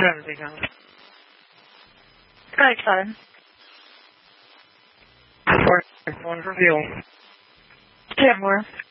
everything else. Go ahead, son. One for fuel. Say more.